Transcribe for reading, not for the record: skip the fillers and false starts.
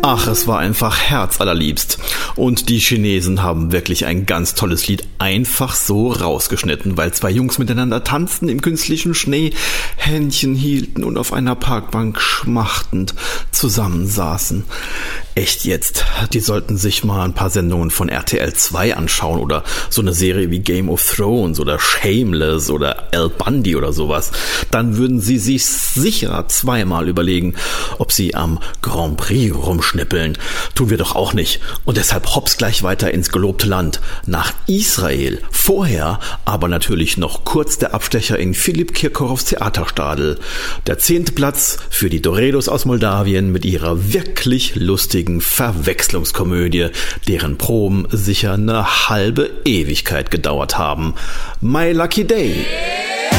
Ach, es war einfach herzallerliebst. Und die Chinesen haben wirklich ein ganz tolles Lied einfach so rausgeschnitten, weil zwei Jungs miteinander tanzten im künstlichen Schnee, Händchen hielten und auf einer Parkbank schmachtend zusammensaßen. Echt jetzt, die sollten sich mal ein paar Sendungen von RTL 2 anschauen oder so eine Serie wie Game of Thrones oder Shameless oder Al Bundy oder sowas. Dann würden sie sich sicher zweimal überlegen, ob sie am Grand Prix rumschnippeln. Tun wir doch auch nicht. Und deshalb hops gleich weiter ins gelobte Land, nach Israel. Vorher aber natürlich noch kurz der Abstecher in Philipp Kirkorovs Theaterstadel. Der 10. Platz für die Doredos aus Moldawien mit ihrer wirklich lustigen Verwechslungskomödie, deren Proben sicher eine halbe Ewigkeit gedauert haben. My Lucky Day.